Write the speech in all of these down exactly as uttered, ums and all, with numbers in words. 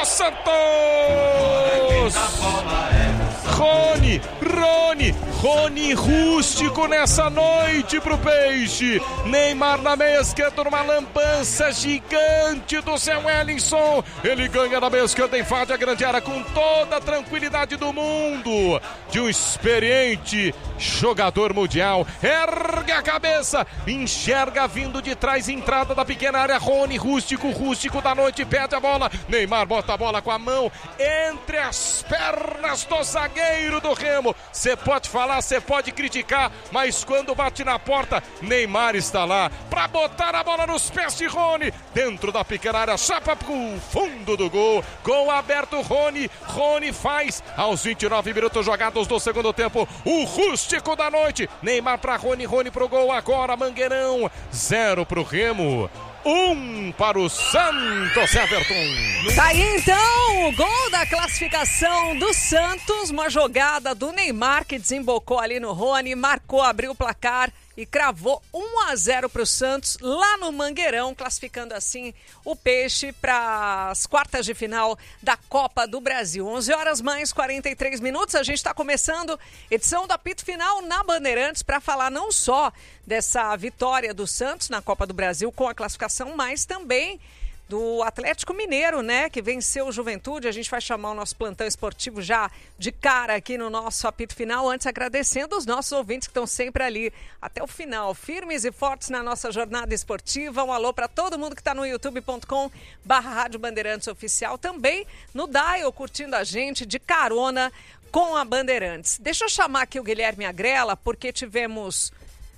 do Santos! Rony, Rony, Rony rústico nessa noite pro Peixe. Neymar na meia esquerda numa lambança gigante do Zé Wellington. Ele ganha na meia esquerda, invade a grande área com toda a tranquilidade do mundo. De um experiente jogador mundial. Ergue a cabeça, enxerga vindo de trás, entrada da pequena área. Rony, rústico, rústico da noite, perde a bola. Neymar bota a bola com a mão entre as pernas do zagueiro do Remo. Você pode falar, você pode criticar, mas quando bate na porta, Neymar está lá para botar a bola nos pés de Rony, dentro da pequena área, chapa pro fundo do gol. Gol aberto, Rony. Rony faz aos vinte e nove minutos jogados do segundo tempo. O rústico da noite. Neymar para Rony, Rony pro gol agora, Mangueirão. Zero pro Remo. Um para o Santos, Everton. Tá aí então o gol da classificação do Santos, uma jogada do Neymar que desembocou ali no Rony, marcou, abriu o placar e cravou um a zero para o Santos lá no Mangueirão, classificando assim o Peixe para as quartas de final da Copa do Brasil. onze horas mais quarenta e três minutos, a gente está começando edição do Apito Final na Bandeirantes para falar não só dessa vitória do Santos na Copa do Brasil com a classificação, mas também do Atlético Mineiro, né, que venceu o Juventude. A gente vai chamar o nosso plantão esportivo já de cara aqui no nosso Apito Final, antes agradecendo os nossos ouvintes que estão sempre ali até o final, firmes e fortes na nossa jornada esportiva. Um alô para todo mundo que está no youtube ponto com barra Rádio Bandeirantes Oficial, também no Dial, curtindo a gente de carona com a Bandeirantes. Deixa eu chamar aqui o Guilherme Agrela, porque tivemos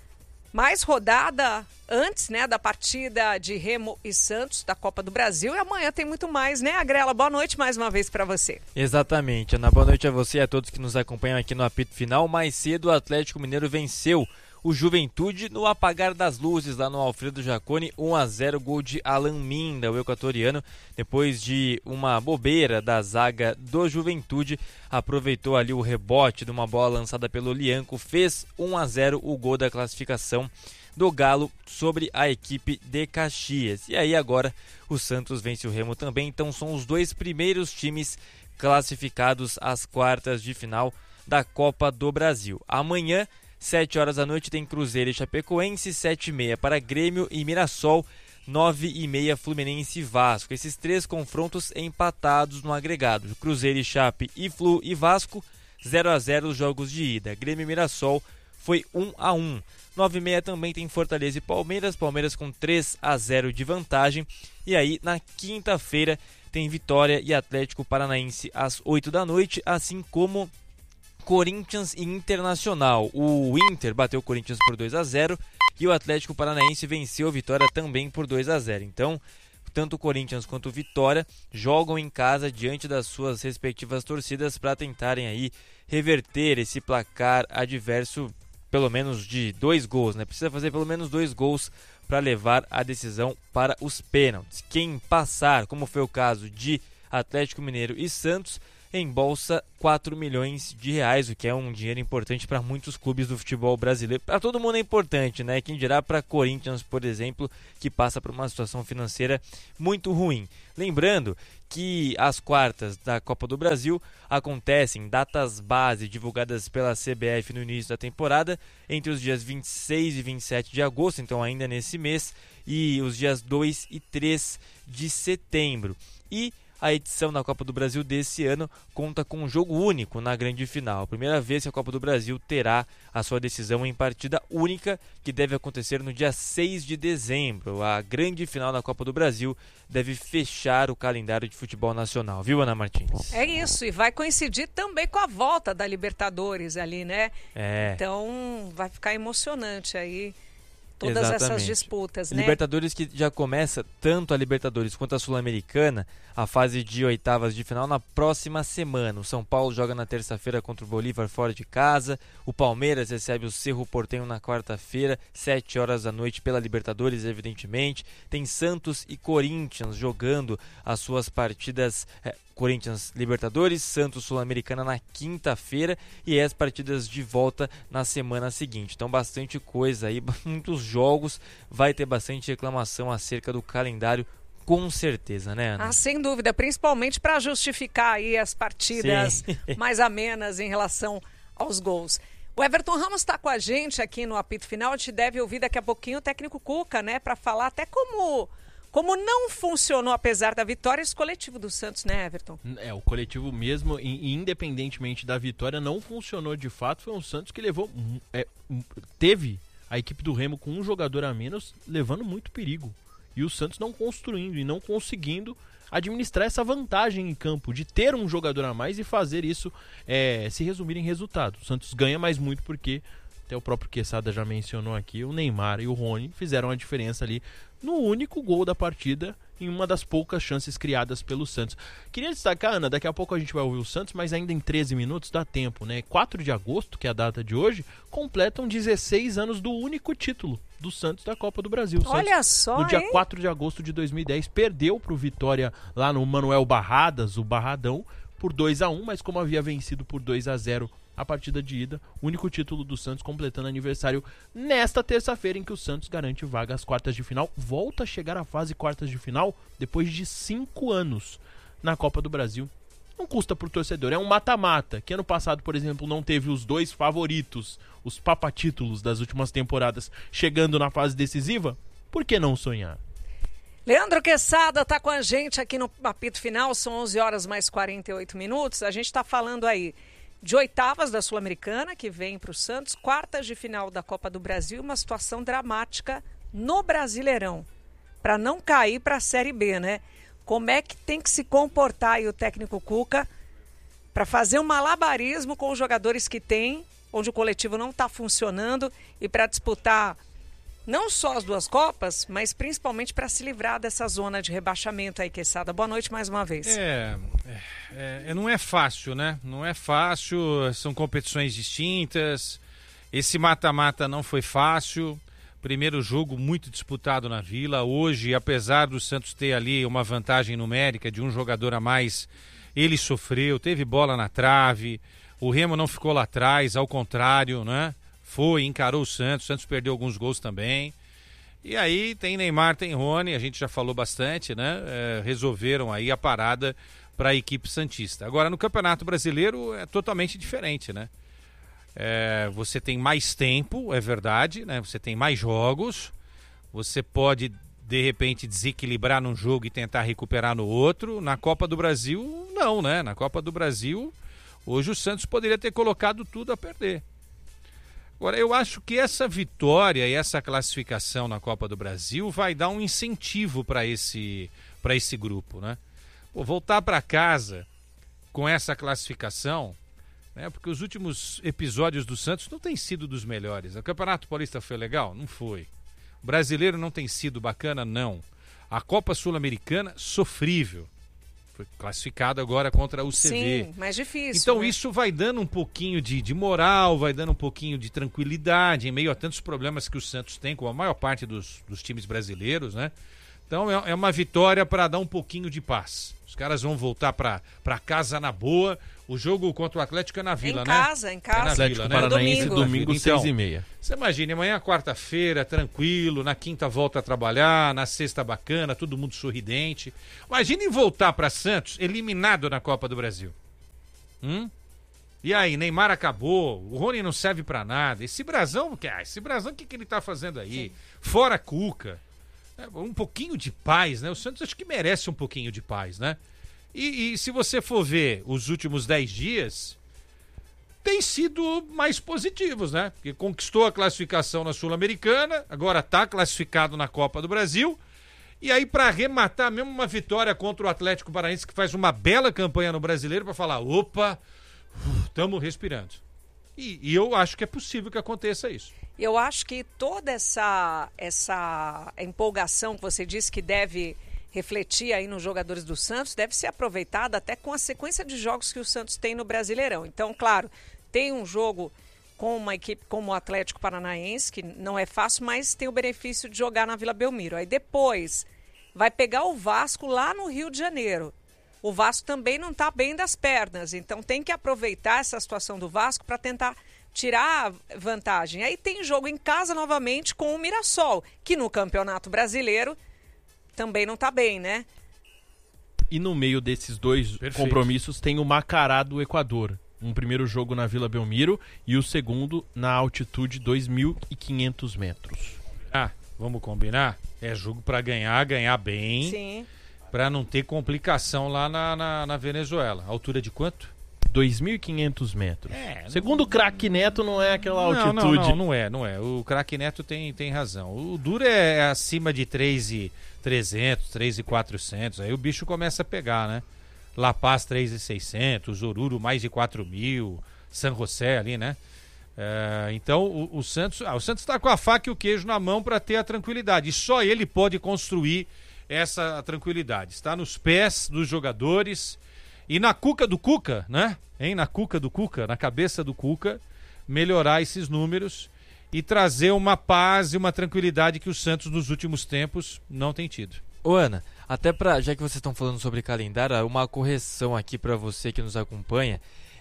mais rodada antes, né, da partida de Remo e Santos da Copa do Brasil, e amanhã tem muito mais, né, Agrela? Boa noite mais uma vez para você. Exatamente, Ana. Boa noite a você e a todos que nos acompanham aqui no Apito Final. Mais cedo, o Atlético Mineiro venceu o Juventude no apagar das luzes lá no Alfredo Jaconi, um a zero, gol de Alan Minda, o equatoriano, depois de uma bobeira da zaga do Juventude, aproveitou ali o rebote de uma bola lançada pelo Lianco, fez um a zero o gol da classificação do Galo sobre a equipe de Caxias. E aí agora o Santos vence o Remo também, então são os dois primeiros times classificados às quartas de final da Copa do Brasil. Amanhã, sete horas da noite, tem Cruzeiro e Chapecoense, sete e meia para Grêmio e Mirassol, nove e meia Fluminense e Vasco. Esses três confrontos empatados no agregado. Cruzeiro e Chape e Flu e Vasco, zero a zero os jogos de ida. Grêmio e Mirassol foi um a um. nove e meia também tem Fortaleza e Palmeiras, Palmeiras com três a zero de vantagem. E aí, na quinta-feira, tem Vitória e Atlético Paranaense às oito da noite, assim como Corinthians e Internacional. O Inter bateu o Corinthians por dois a zero e o Atlético Paranaense venceu a Vitória também por dois a zero. Então, tanto o Corinthians quanto o Vitória jogam em casa diante das suas respectivas torcidas para tentarem aí reverter esse placar adverso, pelo menos de dois gols, né? Precisa fazer pelo menos dois gols para levar a decisão para os pênaltis. Quem passar, como foi o caso de Atlético Mineiro e Santos, embolsa quatro milhões de reais, o que é um dinheiro importante para muitos clubes do futebol brasileiro. Para todo mundo é importante, né? Quem dirá para Corinthians, por exemplo, que passa por uma situação financeira muito ruim. Lembrando que as quartas da Copa do Brasil acontecem, datas base divulgadas pela C B F no início da temporada, entre os dias vinte e seis e vinte e sete de agosto, então ainda nesse mês, e os dias dois e três de setembro. E a edição da Copa do Brasil desse ano conta com um jogo único na grande final. A primeira vez que a Copa do Brasil terá a sua decisão em partida única, que deve acontecer no dia seis de dezembro. A grande final da Copa do Brasil deve fechar o calendário de futebol nacional, viu, Ana Martins? É isso, e vai coincidir também com a volta da Libertadores ali, né? É. Então vai ficar emocionante aí todas Exatamente. Essas disputas, né? Libertadores que já começa, tanto a Libertadores quanto a Sul-Americana, a fase de oitavas de final na próxima semana. O São Paulo joga na terça-feira contra o Bolívar fora de casa. O Palmeiras recebe o Cerro Porteño na quarta-feira, sete horas da noite pela Libertadores, evidentemente. Tem Santos e Corinthians jogando as suas partidas... É, Corinthians Libertadores, Santos Sul-Americana na quinta-feira e as partidas de volta na semana seguinte. Então bastante coisa aí, muitos jogos, vai ter bastante reclamação acerca do calendário Com certeza, né, Ana? Ah, sem dúvida, principalmente para justificar aí as partidas mais amenas em relação aos gols. O Everton Ramos está com a gente aqui no apito final, a gente deve ouvir daqui a pouquinho o técnico Cuca, né, para falar até como, como não funcionou, apesar da vitória, esse coletivo do Santos, né, Everton? É, o coletivo mesmo, independentemente da vitória, não funcionou de fato, foi um Santos que levou, é, teve a equipe do Remo com um jogador a menos, levando muito perigo. E o Santos não construindo e não conseguindo administrar essa vantagem em campo, de ter um jogador a mais e fazer isso é, se resumir em resultado. O Santos ganha, mas muito porque, até o próprio Quesada já mencionou aqui, o Neymar e o Rony fizeram a diferença ali no único gol da partida, em uma das poucas chances criadas pelo Santos. Queria destacar, Ana, daqui a pouco a gente vai ouvir o Santos, mas ainda em treze minutos dá tempo, né? quatro de agosto, que é a data de hoje, completam dezesseis anos do único título do Santos da Copa do Brasil. O Olha Santos, só, no dia hein? quatro de agosto de dois mil e dez, perdeu para o Vitória lá no Manuel Barradas, o Barradão, por dois a um, mas como havia vencido por dois a zero a partida de ida, único título do Santos completando aniversário nesta terça-feira, em que o Santos garante vaga às quartas de final, volta a chegar à fase quartas de final depois de cinco anos na Copa do Brasil. Não custa pro torcedor, é um mata-mata, que ano passado, por exemplo, não teve os dois favoritos, os papatítulos das últimas temporadas, chegando na fase decisiva. Por que não sonhar? Leandro Quesada está com a gente aqui no apito final, são onze horas mais quarenta e oito minutos, a gente está falando aí de oitavas da Sul-Americana, que vem para o Santos, quartas de final da Copa do Brasil, uma situação dramática no Brasileirão, para não cair para a Série B, né? Como é que tem que se comportar aí o técnico Cuca para fazer um malabarismo com os jogadores que tem, onde o coletivo não está funcionando, e para disputar não só as duas Copas, mas principalmente para se livrar dessa zona de rebaixamento aí, Quesada. Boa noite mais uma vez. É, é, é, não é fácil, né? Não é fácil, são competições distintas, esse mata-mata não foi fácil, primeiro jogo muito disputado na Vila, hoje, apesar do Santos ter ali uma vantagem numérica de um jogador a mais, ele sofreu, teve bola na trave, o Remo não ficou lá atrás, ao contrário, né? Foi, encarou o Santos, o Santos perdeu alguns gols também. E aí tem Neymar, tem Rony, a gente já falou bastante, né? É, resolveram aí a parada para a equipe santista. Agora, no Campeonato Brasileiro é totalmente diferente, né? É, você tem mais tempo, é verdade, né? Você tem mais jogos, você pode, de repente, desequilibrar num jogo e tentar recuperar no outro. Na Copa do Brasil, não, né? Na Copa do Brasil, hoje o Santos poderia ter colocado tudo a perder. Agora, eu acho que essa vitória e essa classificação na Copa do Brasil vai dar um incentivo para esse, para esse grupo, né? Pô, voltar para casa com essa classificação, né? Porque os últimos episódios do Santos não têm sido dos melhores. O Campeonato Paulista foi legal? Não foi. O Brasileiro não tem sido bacana? Não. A Copa Sul-Americana, sofrível. Foi classificado agora contra o C V. Sim, mais difícil. Então né? isso vai dando um pouquinho de, de moral, vai dando um pouquinho de tranquilidade em meio a tantos problemas que o Santos tem, com a maior parte dos, dos times brasileiros, né? Então é, é uma vitória para dar um pouquinho de paz. Os caras vão voltar para casa na boa. O jogo contra o Atlético é na Vila, em né? Casa, em casa, é na Atlético Vila, né? Paranaense, Domingo. domingo, Então, seis e meia. Você imagina, amanhã quarta-feira, tranquilo, na quinta volta a trabalhar, na sexta bacana, todo mundo sorridente. Imagine voltar para Santos eliminado na Copa do Brasil. Hum? E aí, Neymar acabou, o Rony não serve para nada. Esse brasão, ah, esse brasão, o que, que ele tá fazendo aí? Sim. Fora Cuca. Um pouquinho de paz, né? O Santos acho que merece um pouquinho de paz, né? E, e se você for ver os últimos dez dias, tem sido mais positivos, né? Porque conquistou a classificação na Sul-Americana, agora está classificado na Copa do Brasil. E aí, para arrematar mesmo uma vitória contra o Atlético Paranaense, que faz uma bela campanha no Brasileiro, para falar, opa, estamos respirando. E, e eu acho que é possível que aconteça isso. Eu acho que toda essa, essa empolgação que você disse que deve refletir aí nos jogadores do Santos, deve ser aproveitada até com a sequência de jogos que o Santos tem no Brasileirão. Então, claro, tem um jogo com uma equipe como o Atlético Paranaense, que não é fácil, mas tem o benefício de jogar na Vila Belmiro. Aí depois vai pegar o Vasco lá no Rio de Janeiro. O Vasco também não está bem das pernas, então tem que aproveitar essa situação do Vasco para tentar tirar vantagem. Aí tem jogo em casa novamente com o Mirassol, que no Campeonato Brasileiro também não tá bem, né? E no meio desses dois Perfeito. compromissos tem o Macará do Equador. Um primeiro jogo na Vila Belmiro e o segundo na altitude dois mil e quinhentos metros. Ah, vamos combinar? É jogo pra ganhar, ganhar bem. Sim. Pra não ter complicação lá na, na, na Venezuela. Altura de quanto? dois mil e quinhentos metros. É, não- Segundo o craque Neto, não é aquela Não, altitude. não, não, não é, não é. O craque Neto tem, tem razão. O duro é acima de três mil e trezentos, três mil e quatrocentos. Aí o bicho começa a pegar, né? La Paz três mil e seiscentos, Oruro mais de quatro mil, San José ali, né? É, então o, o Santos ah, o Santos está com a faca e o queijo na mão para ter a tranquilidade. E só ele pode construir essa tranquilidade. Está nos pés dos jogadores e na cuca do Cuca, né? Hein? Na cuca do Cuca, na cabeça do Cuca, melhorar esses números e trazer uma paz e uma tranquilidade que o Santos nos últimos tempos não tem tido. Ô Ana, até pra, já que vocês estão falando sobre calendário, uma correção aqui pra você que nos acompanha.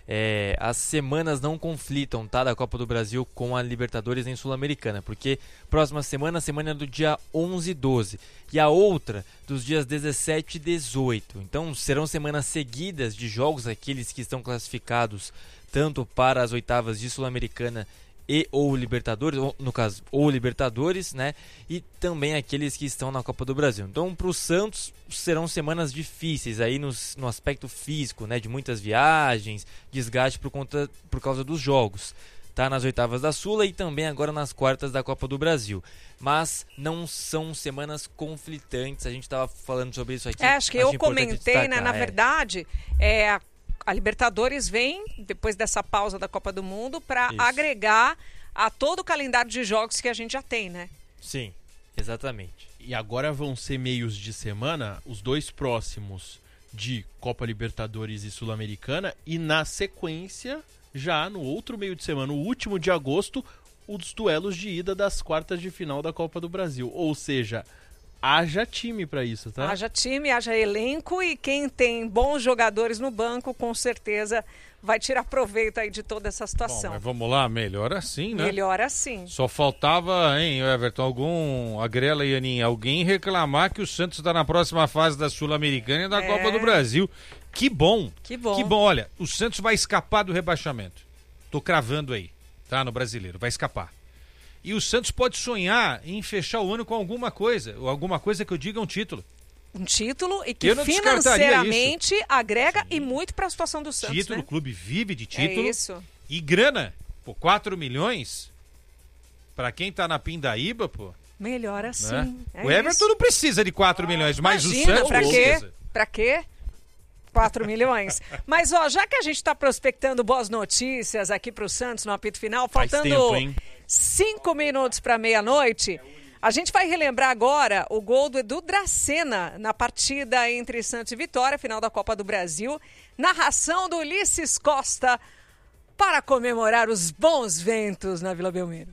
É, as semanas não conflitam, tá, da Copa do Brasil com a Libertadores nem Sul-Americana, porque próxima semana, a semana é do dia onze e doze e a outra dos dias dezessete e dezoito. Então serão semanas seguidas de jogos, aqueles que estão classificados tanto para as oitavas de Sul-Americana e ou Libertadores, ou, no caso, ou Libertadores, né? E também aqueles que estão na Copa do Brasil. Então, para o Santos, serão semanas difíceis aí nos, no aspecto físico, né? De muitas viagens, desgaste por, conta, por causa dos jogos. Tá nas oitavas da Sula e também agora nas quartas da Copa do Brasil. Mas não são semanas conflitantes, a gente estava falando sobre isso aqui. É, acho que acho eu importante comentei, né? destacar, Na é. verdade, é, a, a Libertadores vem, depois dessa pausa da Copa do Mundo, para Isso. agregar a todo o calendário de jogos que a gente já tem, né? Sim, exatamente. E agora vão ser meios de semana, os dois próximos de Copa Libertadores e Sul-Americana, e na sequência, já no outro meio de semana, o último de agosto, os duelos de ida das quartas de final da Copa do Brasil. Ou seja, haja time pra isso, tá? Haja time, haja elenco e quem tem bons jogadores no banco, com certeza vai tirar proveito aí de toda essa Bom, situação. mas vamos lá, melhor assim, né? Melhor assim. Só faltava, hein, Everton, algum, a Grela e Aninha, alguém reclamar que o Santos está na próxima fase da Sul-Americana e da É. Copa do Brasil. Que bom. Que bom. Que bom, olha, o Santos vai escapar do rebaixamento. Tô cravando aí, tá, no Brasileiro, vai escapar. E o Santos pode sonhar em fechar o ano com alguma coisa, ou alguma coisa que eu diga um título. Um título e que Eu não descartaria financeiramente agrega e muito para a situação do Santos, Título, né? o clube vive de título. É isso. E grana, pô, quatro milhões, pra quem tá na Pindaíba, pô. Melhor Né? assim. É o Everton isso. não precisa de quatro milhões, mas Imagina, o Santos pra quê? precisa. Pra quê? quatro milhões. Mas, ó, já que a gente tá prospectando boas notícias aqui pro Santos no apito final, Faz faltando tempo, hein? cinco minutos para meia-noite, a gente vai relembrar agora o gol do Edu Dracena na partida entre Santos e Vitória, final da Copa do Brasil. Narração do Ulisses Costa para comemorar os bons ventos na Vila Belmiro.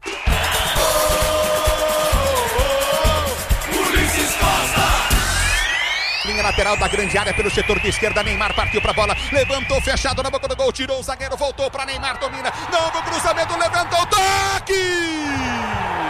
Linha lateral da grande área pelo setor de esquerda, Neymar partiu pra bola, levantou fechado na boca do gol, tirou o zagueiro, voltou pra Neymar, domina, não, no cruzamento, levantou, toque!